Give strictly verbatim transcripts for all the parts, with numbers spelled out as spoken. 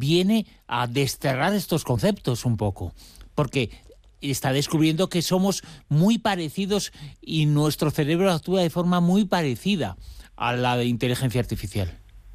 viene a desterrar estos conceptos un poco, porque está descubriendo que somos muy parecidos y nuestro cerebro actúa de forma muy parecida a la de inteligencia artificial.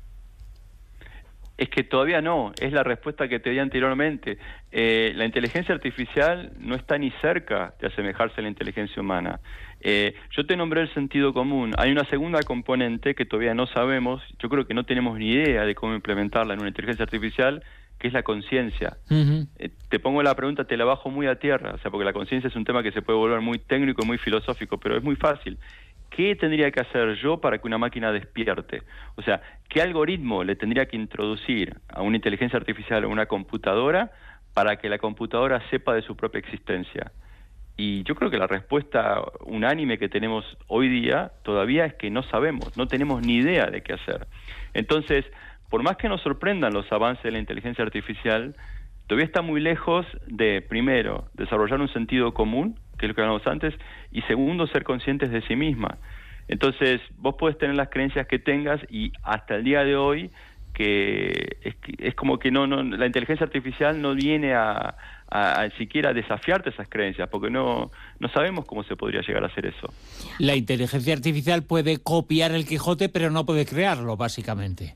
Es que todavía no, es la respuesta que te di anteriormente. Eh, la inteligencia artificial no está ni cerca de asemejarse a la inteligencia humana. Eh, yo te nombré el sentido común. Hay una segunda componente que todavía no sabemos, yo creo que no tenemos ni idea de cómo implementarla en una inteligencia artificial, que es la conciencia. Uh-huh. Eh, te pongo la pregunta, te la bajo muy a tierra, o sea, porque la conciencia es un tema que se puede volver muy técnico y muy filosófico, pero es muy fácil. ¿Qué tendría que hacer yo para que una máquina despierte? O sea, ¿qué algoritmo le tendría que introducir a una inteligencia artificial o una computadora para que la computadora sepa de su propia existencia? Y yo creo que la respuesta unánime que tenemos hoy día todavía es que no sabemos, no tenemos ni idea de qué hacer. Entonces, por más que nos sorprendan los avances de la inteligencia artificial, todavía está muy lejos de, primero, desarrollar un sentido común, que es lo que hablamos antes, y segundo, ser conscientes de sí misma. Entonces, vos podés tener las creencias que tengas y hasta el día de hoy, que es, es como que no, no la inteligencia artificial no viene a, a, a siquiera desafiarte esas creencias, porque no, no sabemos cómo se podría llegar a hacer eso. La inteligencia artificial puede copiar el Quijote, pero no puede crearlo, básicamente.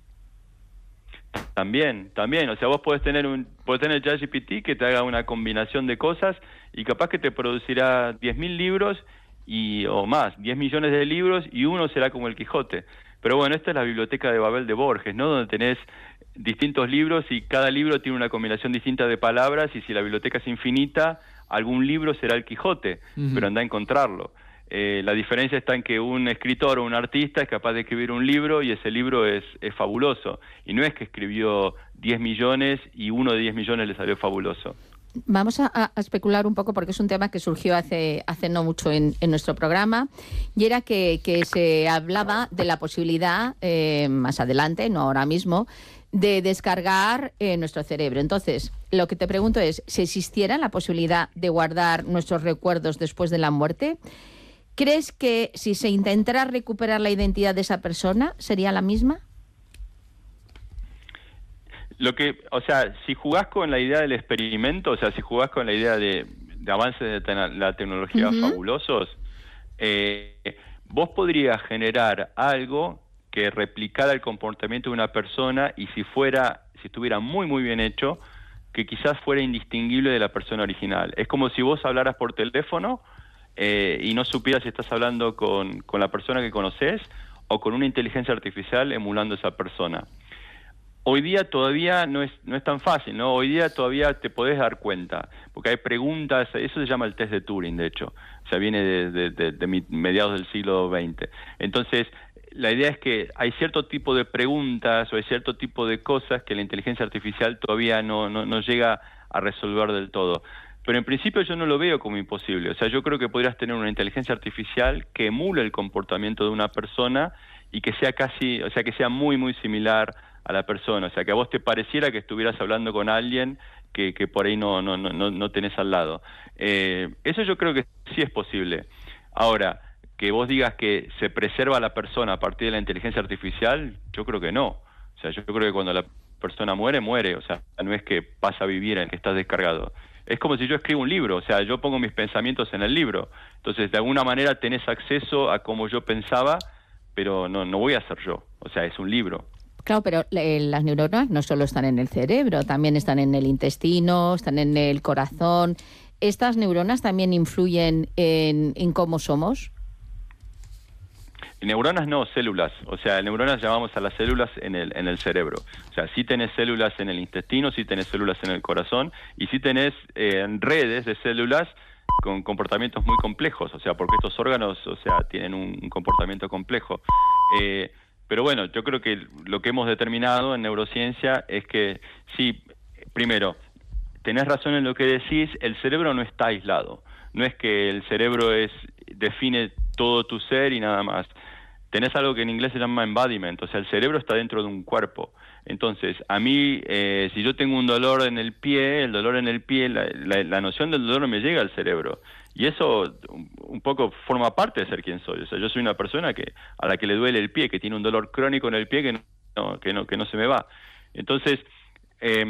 También, también, o sea, vos podés tener un podés tener ChatGPT que te haga una combinación de cosas y capaz que te producirá diez mil libros y o más, diez millones de libros y uno será como el Quijote. Pero bueno, esta es la biblioteca de Babel de Borges, ¿no? Donde tenés distintos libros y cada libro tiene una combinación distinta de palabras y si la biblioteca es infinita, algún libro será el Quijote, uh-huh. pero anda a encontrarlo. Eh, la diferencia está en que un escritor o un artista es capaz de escribir un libro y ese libro es, es fabuloso. Y no es que escribió diez millones y uno de diez millones le salió fabuloso. Vamos a, a especular un poco porque es un tema que surgió hace, hace no mucho en, en nuestro programa y era que, que se hablaba de la posibilidad, eh, más adelante, no ahora mismo, de descargar eh, nuestro cerebro. Entonces, lo que te pregunto es, si existiera la posibilidad de guardar nuestros recuerdos después de la muerte, ¿crees que si se intentara recuperar la identidad de esa persona, sería la misma? Lo que, o sea, si jugás con la idea del experimento, o sea, si jugás con la idea de, de avances de ten- la tecnología uh-huh. fabulosos, eh, vos podrías generar algo que replicara el comportamiento de una persona y si fuera, si estuviera muy, muy bien hecho, que quizás fuera indistinguible de la persona original. Es como si vos hablaras por teléfono eh, y no supieras si estás hablando con, con la persona que conoces o con una inteligencia artificial emulando a esa persona. Hoy día todavía no es no es tan fácil, ¿no? Hoy día todavía te podés dar cuenta, porque hay preguntas, eso se llama el test de Turing, de hecho, o sea, viene de, de, de, de mediados del siglo veinte. Entonces, la idea es que hay cierto tipo de preguntas o hay cierto tipo de cosas que la inteligencia artificial todavía no, no, no llega a resolver del todo. Pero en principio yo no lo veo como imposible, o sea, yo creo que podrías tener una inteligencia artificial que emule el comportamiento de una persona y que sea casi, o sea, que sea muy, muy similar a la persona, o sea, que a vos te pareciera que estuvieras hablando con alguien que, que por ahí no, no, no, no tenés al lado. Eh, eso yo creo que sí es posible. Ahora, que vos digas que se preserva a la persona a partir de la inteligencia artificial, yo creo que no. O sea, yo creo que cuando la persona muere, muere, o sea, no es que pasa a vivir en que estás descargado. Es como si yo escribo un libro, o sea, yo pongo mis pensamientos en el libro. Entonces, de alguna manera tenés acceso a cómo yo pensaba, pero no, no voy a ser yo. O sea, es un libro. Claro, pero eh, las neuronas no solo están en el cerebro, también están en el intestino, están en el corazón. ¿Estas neuronas también influyen en, en cómo somos? Neuronas no, células. O sea, neuronas llamamos a las células en el en el cerebro. O sea, sí tenés células en el intestino, sí tenés células en el corazón y sí tenés eh, redes de células con comportamientos muy complejos. O sea, porque estos órganos, o sea, tienen un, un comportamiento complejo. Eh, Pero bueno, yo creo que lo que hemos determinado en neurociencia es que sí, primero, tenés razón en lo que decís, el cerebro no está aislado. No es que el cerebro es define todo tu ser y nada más. Tenés algo que en inglés se llama embodiment, o sea, el cerebro está dentro de un cuerpo. Entonces, a mí, eh, si yo tengo un dolor en el pie, el dolor en el pie, la, la, la noción del dolor me llega al cerebro. Y eso un poco forma parte de ser quien soy. O sea, yo soy una persona que a la que le duele el pie, que tiene un dolor crónico en el pie que no, que no, que no se me va. Entonces, eh,